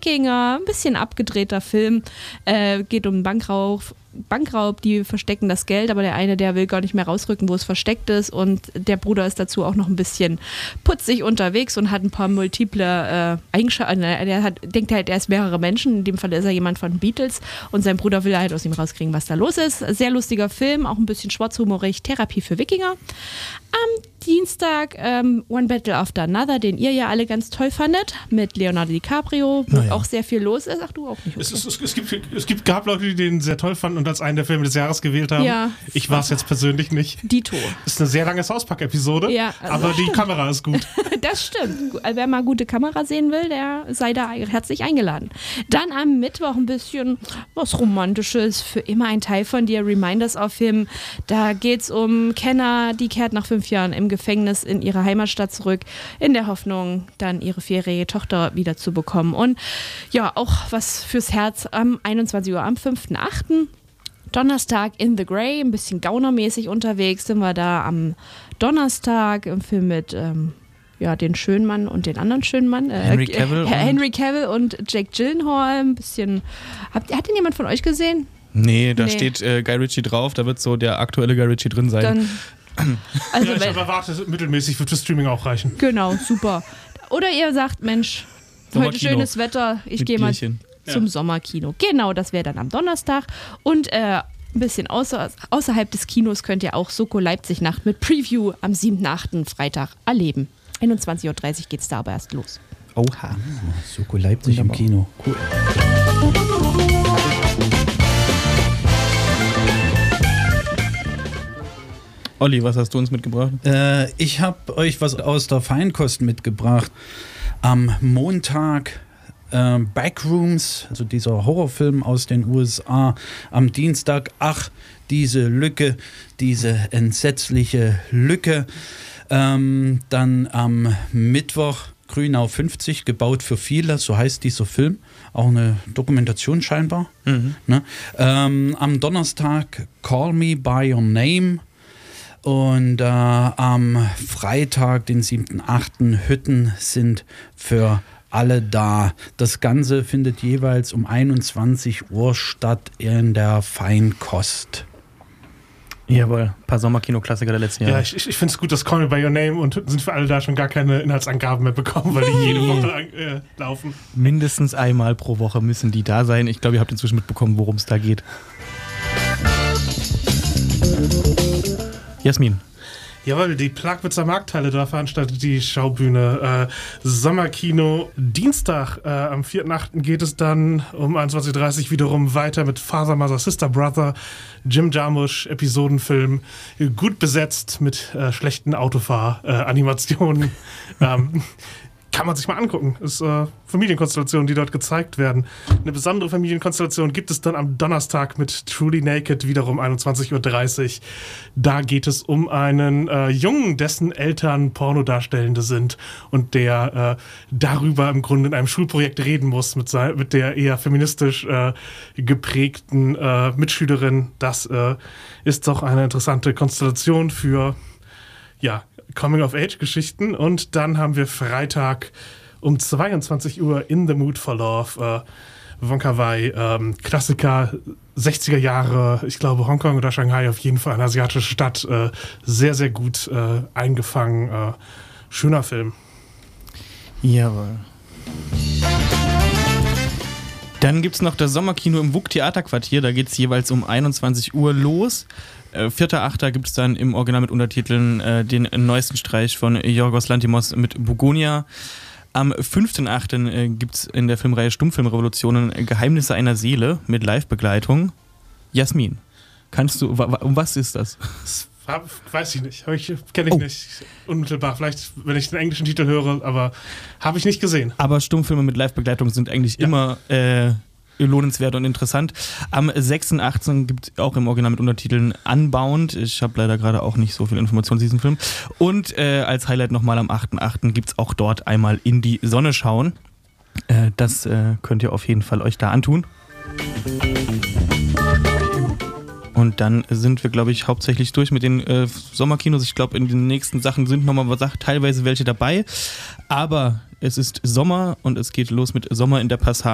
Wikinger, ein bisschen abgedrehter Film. Geht um Bankraub, die verstecken das Geld, aber der eine, der will gar nicht mehr rausrücken, wo es versteckt ist, und der Bruder ist dazu auch noch ein bisschen putzig unterwegs und hat ein paar multiple Eigenschaften. Denkt halt, er ist mehrere Menschen, in dem Fall ist er jemand von Beatles, und sein Bruder will halt aus ihm rauskriegen, was da los ist. Sehr lustiger Film, auch ein bisschen schwarzhumorig, Therapie für Wikinger. Am Dienstag One Battle After Another, den ihr ja alle ganz toll fandet, mit Leonardo DiCaprio, wo auch sehr viel los ist. Ach, du auch nicht. Okay. Es gab Leute, die den sehr toll fanden und als einen der Filme des Jahres gewählt haben. Ja. Ich war es jetzt persönlich nicht. Dito. Ist eine sehr lange South-Park-Episode, aber die Kamera ist gut. Das stimmt. Wer mal gute Kamera sehen will, der sei da herzlich eingeladen. Dann am Mittwoch ein bisschen was Romantisches, für immer ein Teil von dir, Reminders of Him. Da geht es um Kenna, die kehrt nach 5 Jahren im Gefängnis in ihre Heimatstadt zurück, in der Hoffnung, dann ihre 4-jährige Tochter wieder zu bekommen. Und ja, auch was fürs Herz am 21 Uhr, am 5.8. Donnerstag In the Grey, ein bisschen gaunermäßig unterwegs sind wir da am Donnerstag im Film mit den schönen Mann und den anderen schönen Mann. Henry Cavill und Jake Gyllenhaal. Ein bisschen. Hat den jemand von euch gesehen? Nee, da steht Guy Ritchie drauf, da wird so der aktuelle Guy Ritchie drin sein. Also ich erwarte, mittelmäßig wird das Streaming auch reichen. Genau, super. Oder ihr sagt, Mensch, heute schönes Wetter, ich gehe mal zum Sommerkino. Genau, das wäre dann am Donnerstag. Und ein bisschen außerhalb des Kinos könnt ihr auch Soko Leipzig Nacht mit Preview am 7.8. Freitag erleben. 21.30 Uhr geht es da aber erst los. Oha. Soko Leipzig im Kino. Cool. Olli, was hast du uns mitgebracht? Ich habe euch was aus der Feinkost mitgebracht. Am Montag Backrooms, also dieser Horrorfilm aus den USA. Am Dienstag, diese Lücke, diese entsetzliche Lücke. Dann am Mittwoch Grünau 50, gebaut für viele, so heißt dieser Film. Auch eine Dokumentation scheinbar. Mhm. Ne? Am Donnerstag Call Me By Your Name. Und am Freitag, den 7.8., Hütten sind für alle da. Das Ganze findet jeweils um 21 Uhr statt in der Feinkost. Jawohl, ein paar Sommerkino-Klassiker der letzten Jahre. Ja, ich finde es gut, dass Call Me By Your Name und Hütten sind für alle da schon gar keine Inhaltsangaben mehr bekommen, weil die jede Woche laufen. Mindestens einmal pro Woche müssen die da sein. Ich glaube, ihr habt inzwischen mitbekommen, worum es da geht. Jasmin. Jawohl, die Plagwitzer Markthalle, da veranstaltet die Schaubühne Sommerkino. Dienstag am 4.8. geht es dann um 21.30 Uhr wiederum weiter mit Father, Mother, Sister, Brother, Jim Jarmusch, Episodenfilm, gut besetzt mit schlechten Autofahr-Animationen. Kann man sich mal angucken. Das ist Familienkonstellationen, die dort gezeigt werden. Eine besondere Familienkonstellation gibt es dann am Donnerstag mit Truly Naked, wiederum 21.30 Uhr. Da geht es um einen Jungen, dessen Eltern Pornodarstellende sind und der darüber im Grunde in einem Schulprojekt reden muss mit der eher feministisch geprägten Mitschülerin. Das ist doch eine interessante Konstellation für, Coming-of-Age-Geschichten. Und dann haben wir Freitag um 22 Uhr In the Mood for Love. Wong Kar-wai, Klassiker 60er Jahre, ich glaube Hongkong oder Shanghai, auf jeden Fall eine asiatische Stadt. Sehr, sehr gut eingefangen. Schöner Film. Jawohl. Dann gibt es noch das Sommerkino im WUK Theaterquartier. Da geht es jeweils um 21 Uhr los. 4.8. gibt es dann im Original mit Untertiteln den neuesten Streich von Yorgos Lanthimos mit Bugonia. Am 5.8. gibt es in der Filmreihe Stummfilmrevolutionen Geheimnisse einer Seele mit Live-Begleitung. Jasmin, um was ist das? Weiß ich nicht, kenne ich nicht unmittelbar. Vielleicht, wenn ich den englischen Titel höre, aber habe ich nicht gesehen. Aber Stummfilme mit Live-Begleitung sind eigentlich immer lohnenswert und interessant. Am 6.8. gibt es auch im Original mit Untertiteln Unbound. Ich habe leider gerade auch nicht so viel Informationen zu diesem Film. Und als Highlight nochmal am 8.8. gibt es auch dort einmal In die Sonne schauen. Das könnt ihr auf jeden Fall euch da antun. Und dann sind wir, glaube ich, hauptsächlich durch mit den Sommerkinos. Ich glaube, in den nächsten Sachen sind nochmal teilweise welche dabei. Aber es ist Sommer und es geht los mit Sommer in der Passage.